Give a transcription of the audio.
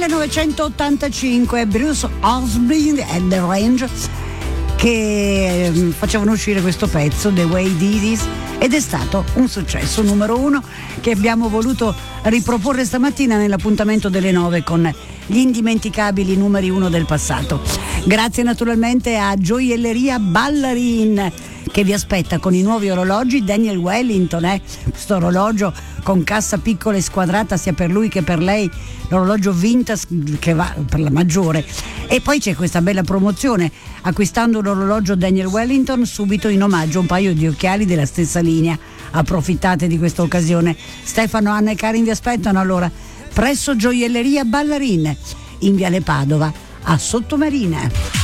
1985 Bruce Osborne and The Range che facevano uscire questo pezzo, The Way This Is, ed è stato un successo numero 1 che abbiamo voluto riproporre stamattina nell'appuntamento delle 9 con gli indimenticabili numeri 1 del passato. Grazie naturalmente a Gioielleria Ballarin che vi aspetta con i nuovi orologi Daniel Wellington, questo orologio con cassa piccola e squadrata sia per lui che per lei, l'orologio vintage che va per la maggiore. E poi c'è questa bella promozione: acquistando un orologio Daniel Wellington subito in omaggio un paio di occhiali della stessa linea. Approfittate di questa occasione. Stefano, Anna e Karin vi aspettano allora presso Gioielleria Ballarin in Viale Padova a Sottomarina.